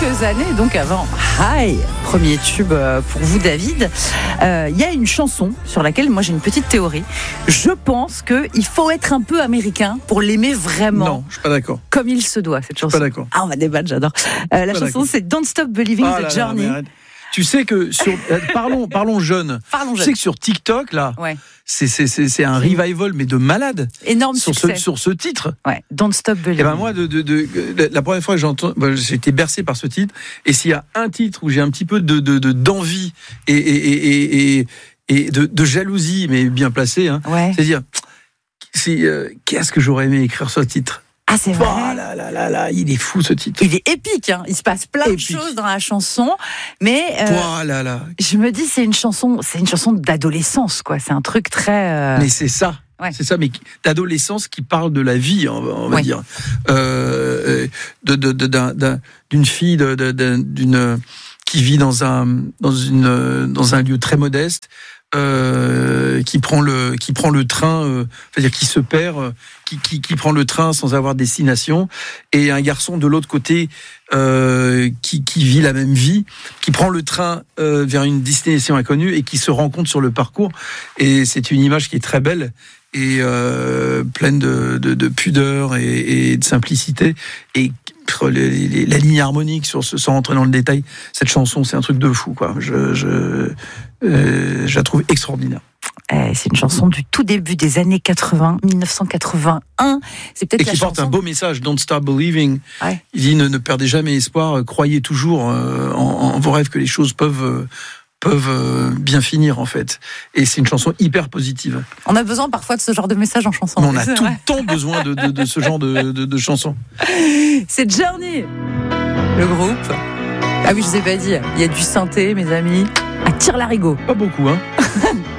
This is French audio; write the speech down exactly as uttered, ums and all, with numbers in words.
quelques années, donc avant Hi, premier tube pour vous David, il euh, y a une chanson sur laquelle moi j'ai une petite théorie. Je pense qu'il faut être un peu américain pour l'aimer vraiment. Non, je suis pas d'accord. Comme il se doit, cette chanson. Je suis pas d'accord. Ah, on va débattre, j'adore. Euh, la chanson d'accord. c'est Don't Stop Believing Ah the là là, Journey. mais arrête. Tu sais que sur euh, parlons parlons jeunes. Parlons Tu jeunes. sais que sur TikTok là, Ouais. c'est c'est c'est c'est un revival mais de malade. Énorme sur succès. ce sur ce titre. Ouais. Don't Stop Believing. Et ben moi de, de, de, de la première fois que j'entends, ben, j'ai été bercé par ce titre. Et s'il y a un titre où j'ai un petit peu de, de, de d'envie et et et et, et de, de jalousie, mais bien placé, hein, Ouais. c'est-à-dire c'est euh, qu'est-ce que j'aurais aimé écrire ce titre. Ah, c'est vrai. Oh là là là là, il est fou ce titre. Il est épique, hein. Il se passe plein Épique. de choses dans la chanson, mais euh, Oh là là. je me dis c'est une chanson, c'est une chanson d'adolescence, quoi. C'est un truc très. Euh... Mais c'est ça. Ouais. C'est ça, mais d'adolescence qui parle de la vie, on va, on va Ouais. dire, euh, de, de, de, d'un, d'un, d'une fille, de, de, d'une qui vit dans un dans une dans un lieu très modeste, euh, qui prend le qui prend le train, euh, c'est-à-dire qui se perd, euh, qui, qui qui prend le train sans avoir de destination, et un garçon de l'autre côté euh, qui qui vit la même vie, qui prend le train euh, vers une destination inconnue et qui se rencontre sur le parcours. Et c'est une image qui est très belle et euh, pleine de, de, de pudeur et, et de simplicité, et les, les, la ligne harmonique sur ce, sans rentrer dans le détail, cette chanson c'est un truc de fou, quoi. Je, je, euh, je la trouve extraordinaire. Euh, c'est une chanson du tout début des années quatre-vingts, dix-neuf cent quatre-vingt-un. C'est peut-être Et la qui porte chanson. un beau message, Don't Stop Believing. Ouais. Il dit ne, ne perdez jamais espoir, euh, croyez toujours euh, en, en vos rêves, que les choses peuvent euh, peuvent euh, bien finir en fait. Et c'est une chanson hyper positive. On a besoin parfois de ce genre de message en chanson. Mais on a C'est tout vrai. le temps besoin de, de, de ce genre de, de, de chansons. C'est Journey, le groupe. Ah oui, je vous ai pas dit, il y a du synthé, mes amis. À tire-larigot. Pas beaucoup, hein.